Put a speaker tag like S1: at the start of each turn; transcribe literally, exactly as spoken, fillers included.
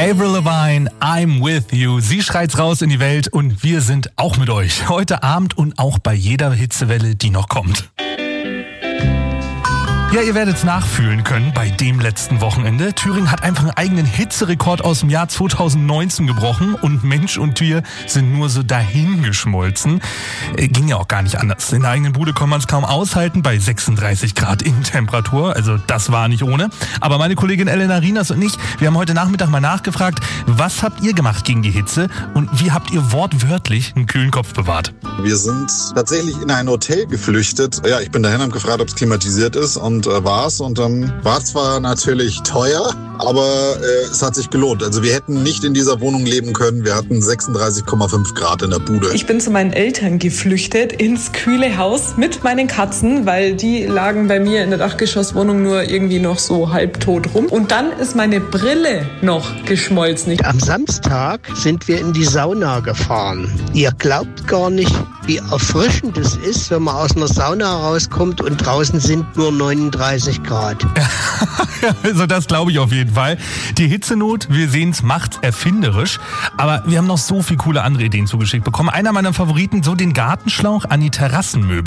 S1: Avril Lavigne, I'm with you. Sie schreit's raus in die Welt und wir sind auch mit euch. Heute Abend und auch bei jeder Hitzewelle, die noch kommt. Ja, ihr werdet es nachfühlen können bei dem letzten Wochenende. Thüringen hat einfach einen eigenen Hitzerekord aus dem Jahr zweitausendneunzehn gebrochen und Mensch und Tier sind nur so dahingeschmolzen. Äh, ging ja auch gar nicht anders. In der eigenen Bude kann man es kaum aushalten bei sechsunddreißig Grad Innentemperatur. Also das war nicht ohne. Aber meine Kollegin Elena Rinas und ich, wir haben heute Nachmittag mal nachgefragt, was habt ihr gemacht gegen die Hitze und wie habt ihr wortwörtlich einen kühlen Kopf bewahrt?
S2: Wir sind tatsächlich in ein Hotel geflüchtet. Ja, ich bin dahin und gefragt, ob es klimatisiert ist und äh, war es. Und dann ähm, war zwar natürlich teuer, aber äh, es hat sich gelohnt. Also wir hätten nicht in dieser Wohnung leben können. Wir hatten sechsunddreißig Komma fünf Grad in der Bude.
S3: Ich bin zu meinen Eltern geflüchtet ins kühle Haus mit meinen Katzen, weil die lagen bei mir in der Dachgeschosswohnung nur irgendwie noch so halbtot rum. Und dann ist meine Brille noch geschmolzen.
S4: Am Samstag sind wir in die Sauna gefahren. Ihr glaubt gar nicht, wie erfrischend es ist, wenn man aus einer Sauna rauskommt und draußen sind nur neununddreißig Grad.
S1: Also das glaube ich auf jeden Fall. Die Hitzenot, wir sehen es, macht's erfinderisch. Aber wir haben noch so viele coole andere Ideen zugeschickt bekommen. Einer meiner Favoriten, so den Gartenschlauch an die Terrassenmöbel.